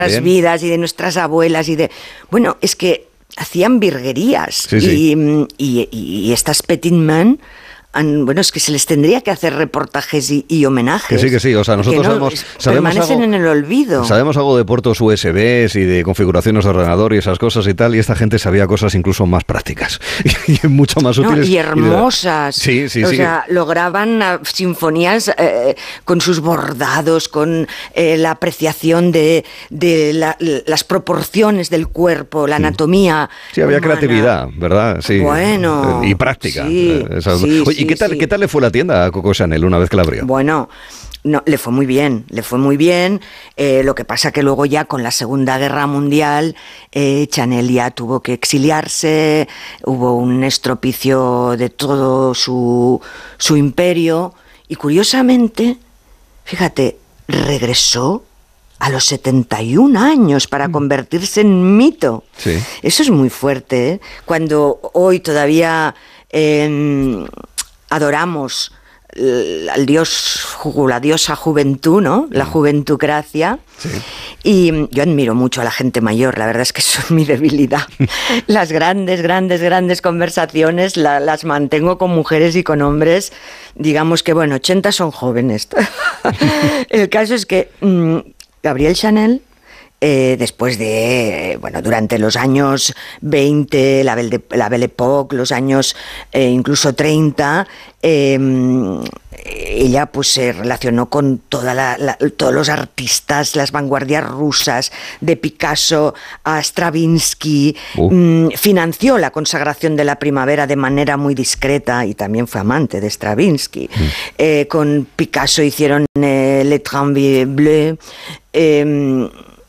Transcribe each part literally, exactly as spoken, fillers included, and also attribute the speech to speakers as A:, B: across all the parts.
A: Bien. Vidas y de nuestras abuelas y de... Bueno, es que hacían virguerías
B: sí, sí.
A: Y, y, y estas petit mains... Bueno, es que se les tendría que hacer reportajes y, y homenajes.
B: Que sí, que sí. O sea, nosotros
A: no,
B: sabemos, sabemos
A: permanecen
B: algo,
A: en el olvido.
B: Sabemos algo de puertos U S Bs y de configuraciones de ordenador y esas cosas y tal, y esta gente sabía cosas incluso más prácticas y mucho más útiles.
A: No, y hermosas.
B: Y de... Sí, sí,
A: o
B: sí.
A: O sea, lograban uh, sinfonías eh, con sus bordados, con eh, la apreciación de, de la, las proporciones del cuerpo, la anatomía.
B: Sí, había
A: humana.
B: Creatividad, ¿verdad? Sí.
A: Bueno.
B: Y práctica.
A: Sí,
B: Esas...
A: sí,
B: Oye, ¿y
A: sí,
B: qué tal,
A: sí.
B: qué tal le fue la tienda a Coco Chanel una vez que la abrió?
A: Bueno, no, le fue muy bien, le fue muy bien. Eh, lo que pasa que luego ya con la Segunda Guerra Mundial, eh, Chanel ya tuvo que exiliarse, hubo un estropicio de todo su, su imperio y curiosamente, fíjate, regresó a los setenta y un años para convertirse en mito.
B: Sí.
A: Eso es muy fuerte, ¿eh? Cuando hoy todavía eh, adoramos al dios, la diosa juventud, ¿no? La juventucracia.
B: Sí.
A: Y yo admiro mucho a la gente mayor, la verdad es que eso es mi debilidad. Las grandes, grandes, grandes conversaciones la, las mantengo con mujeres y con hombres, digamos que, bueno, ochenta son jóvenes. El caso es que mmm, Gabrielle Chanel, Eh, después de, bueno, durante los años veinte, la Belle, de, la Belle Époque, los años eh, incluso treinta, eh, ella pues se relacionó con toda la, la, todos los artistas, las vanguardias rusas, de Picasso a Stravinsky,
B: uh.
A: mmm, financió la consagración de la primavera de manera muy discreta y también fue amante de Stravinsky. Mm. Eh, con Picasso hicieron eh, Le Tramway Bleu. Eh,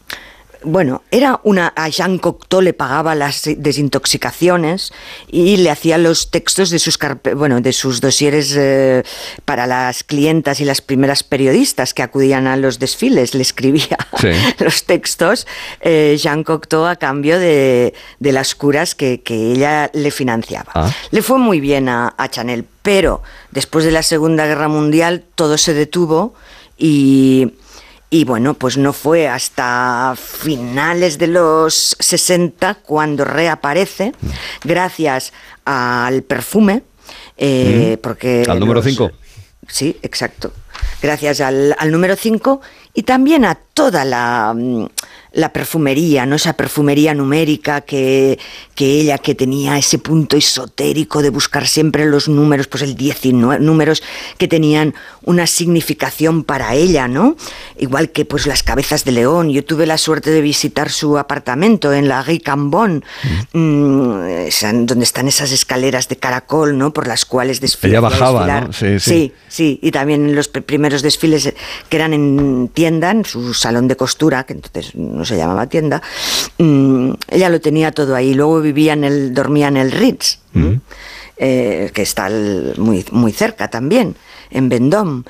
A: Bueno, era una, a Jean Cocteau le pagaba las desintoxicaciones y le hacía los textos de sus carpe, bueno, de sus dosieres eh, para las clientas y las primeras periodistas que acudían a los desfiles, le escribía sí. los textos eh, Jean Cocteau a cambio de, de las curas que, que ella le financiaba. Ah. Le fue muy bien a, a Chanel, pero después de la Segunda Guerra Mundial todo se detuvo y... Y bueno, pues no fue hasta finales de los sesenta cuando reaparece, gracias al perfume, eh,
B: mm.
A: porque...
B: Al número cinco.
A: Sí, exacto. Gracias al, al número cinco y también a toda la, la perfumería, ¿no? Esa perfumería numérica que, que ella, que tenía ese punto esotérico de buscar siempre los números, pues el diecinueve, números que tenían una significación para ella, ¿no? Igual que pues las cabezas de león. Yo tuve la suerte de visitar su apartamento en la Rue Cambon, mm. mmm, donde están esas escaleras de caracol, ¿no? Por las cuales desfila.
B: Ella bajaba, ¿no? Sí, sí.
A: Sí, sí, y también los primeros desfiles que eran en tienda, en su salón de costura, que entonces no se llamaba tienda, mmm, ella lo tenía todo ahí. Luego vivía en el, dormía en el Ritz, mm. eh, que está el, muy, muy cerca también, en Vendôme.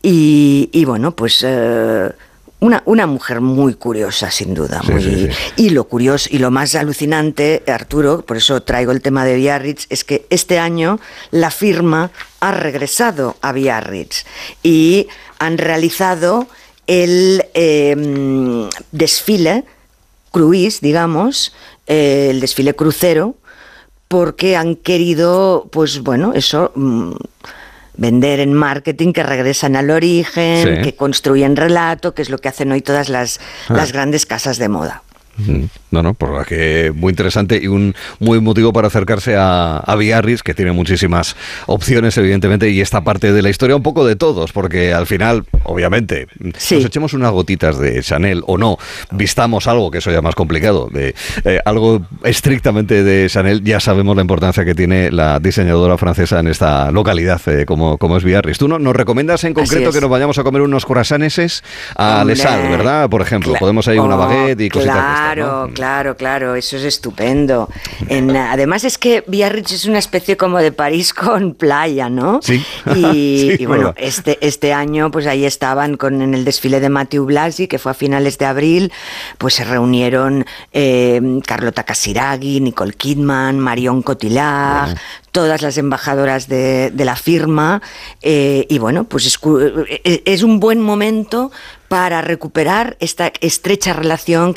A: Y, y bueno, pues eh, una, una mujer muy curiosa, sin duda.
B: Sí,
A: muy,
B: sí, sí.
A: Y lo curioso y lo más alucinante, Arturo, por eso traigo el tema de Biarritz, es que este año la firma ha regresado a Biarritz y han realizado el eh, desfile cruise, digamos, eh, el desfile crucero, porque han querido, pues bueno, eso... Mmm, vender en marketing, que regresan al origen, sí. que construyen relato, que es lo que hacen hoy todas las, ah. las grandes casas de moda.
B: No, no, por la que muy interesante y un muy motivo para acercarse a, a Biarritz, que tiene muchísimas opciones, evidentemente, y esta parte de la historia un poco de todos, porque al final, obviamente, sí. nos echemos unas gotitas de Chanel o no, vistamos algo, que eso ya más complicado, de eh, algo estrictamente de Chanel, ya sabemos la importancia que tiene la diseñadora francesa en esta localidad, eh, como, como es Biarritz. ¿Tú no, nos recomiendas en concreto que nos vayamos a comer unos croissantes a Les Halles, ¿verdad? Por ejemplo,
A: claro.
B: podemos ir a una baguette y cositas
A: claro.
B: de estas.
A: Claro,
B: ¿no?
A: claro, claro, eso es estupendo. En, además es que Biarritz es una especie como de París con playa, ¿no?
B: Sí.
A: Y,
B: sí,
A: y bueno, este, este año pues ahí estaban con, en el desfile de Mathieu Blasi, que fue a finales de abril, pues se reunieron eh, Carlota Casiraghi, Nicole Kidman, Marion Cotillard, bueno. todas las embajadoras de, de la firma, eh, y bueno, pues es, es un buen momento para recuperar esta estrecha relación